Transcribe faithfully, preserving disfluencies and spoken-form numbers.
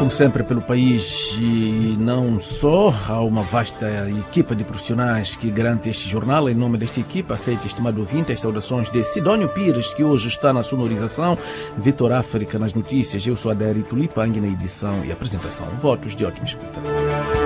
como sempre, pelo país e não só. Há uma vasta equipa de profissionais que garante este jornal. Em nome desta equipa, aceite, estimado ouvinte, as saudações de Sidónio Pires, que hoje está na sonorização, Vitor África nas notícias. Eu sou Adérito Lipang na edição e apresentação. Votos de ótima escuta.